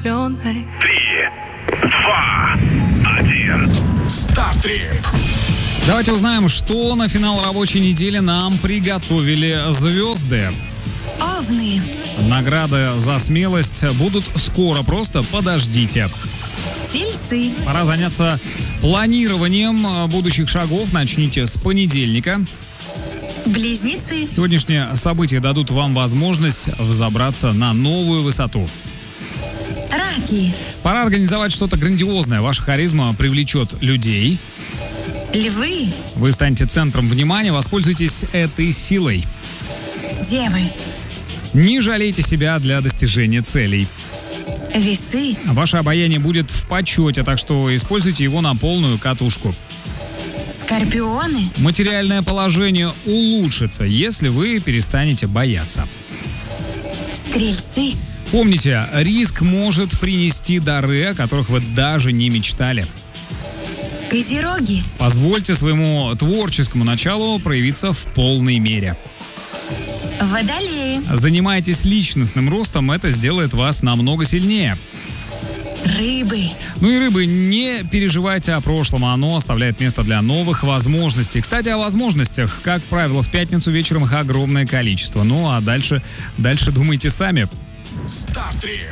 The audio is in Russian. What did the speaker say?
влюбленной. 3, 2, 1. Стартрип. Давайте узнаем, что на финал рабочей недели нам приготовили звезды. Овны. Награды за смелость будут скоро, просто подождите. Тельцы. Пора заняться планированием будущих шагов. Начните с понедельника. Близнецы. Сегодняшние события дадут вам возможность взобраться на новую высоту. Раки. Пора организовать что-то грандиозное. Ваша харизма привлечет людей. Львы. Вы станете центром внимания, воспользуйтесь этой силой. Девы. Не жалейте себя для достижения целей. Весы. Ваше обаяние будет в почете, так что используйте его на полную катушку. Скорпионы. Материальное положение улучшится, если вы перестанете бояться. Стрельцы. Помните, риск может принести дары, о которых вы даже не мечтали. Козероги. Позвольте своему творческому началу проявиться в полной мере. Водолеи. Занимайтесь личностным ростом, это сделает вас намного сильнее. Рыбы. Ну и рыбы, не переживайте о прошлом, оно оставляет место для новых возможностей. Кстати, о возможностях. Как правило, в пятницу вечером их огромное количество. Ну а дальше думайте сами. Стартрип.